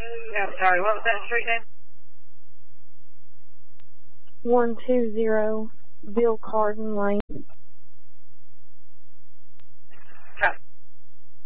I'm sorry, what was that street name? 120 Bill Carden Lane.